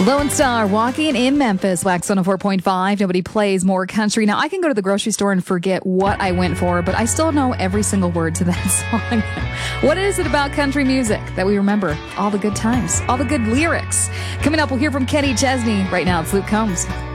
Lone Star walking in Memphis, Wax 104.5. Nobody plays more country. Now, I can go to the grocery store and forget what I went for, but I still know every single word to that song. What is it about country music that we remember? All the good times, all the good lyrics. Coming up, we'll hear from Kenny Chesney. Right now, it's Luke Combs.